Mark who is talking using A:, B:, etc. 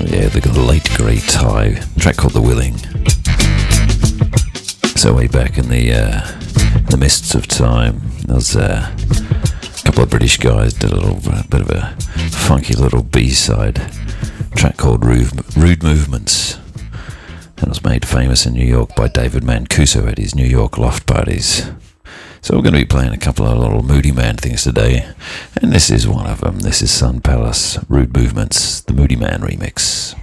A: Yeah, the late great Ty, track called The Willing. So way back in the mists of time, there was a couple of British guys did a little bit of a funky little B-side track called Rude Movements, and it was made famous in New York by David Mancuso at his New York loft parties. So we're going to be playing a couple of little Moody Man things today, and this is one of them. This is Sun Palace, Rude Movements, the Moody Man remix.